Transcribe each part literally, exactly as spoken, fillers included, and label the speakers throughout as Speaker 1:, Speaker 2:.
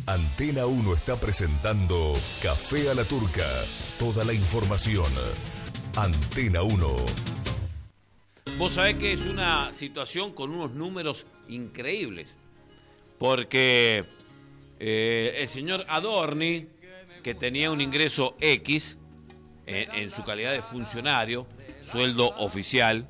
Speaker 1: Antena uno está presentando Café a la Turca. Toda la información. Antena uno.
Speaker 2: Vos sabés que es una situación con unos números increíbles. Porque eh, el señor Adorni, que tenía un ingreso X en, en su calidad de funcionario, sueldo oficial,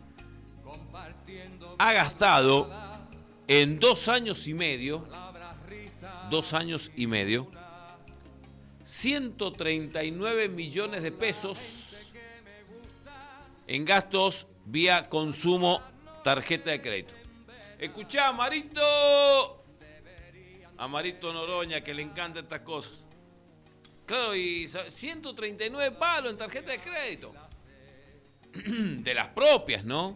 Speaker 2: ha gastado en dos años y medio, dos años y medio, ciento treinta y nueve millones de pesos en gastos vía consumo tarjeta de crédito. Escuchá, Marito, a Marito Noroña, que le encantan estas cosas. Claro, y ciento treinta y nueve palos en tarjeta de crédito. De las propias, ¿no?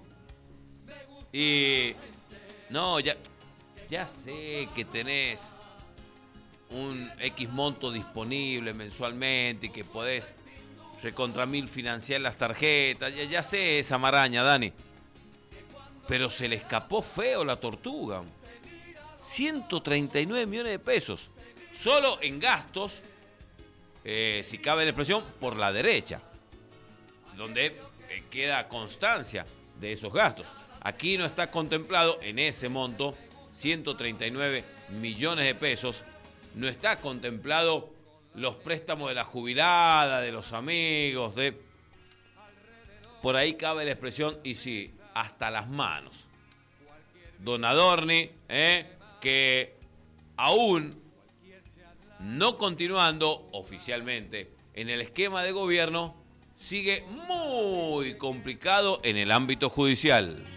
Speaker 2: Y no, ya, ya sé que tenés un X monto disponible mensualmente y que podés recontra mil financiar las tarjetas. Ya, ya sé esa maraña, Dani. Pero se le escapó feo la tortuga. ciento treinta y nueve millones de pesos. Solo en gastos, eh, si cabe la expresión, por la derecha. Donde eh, queda constancia de esos gastos. Aquí no está contemplado en ese monto, ciento treinta y nueve millones de pesos, no está contemplado los préstamos de la jubilada, de los amigos, de... Por ahí cabe la expresión, y sí, hasta las manos. Don Adorni, eh, que aún no continuando oficialmente en el esquema de gobierno, sigue muy complicado en el ámbito judicial.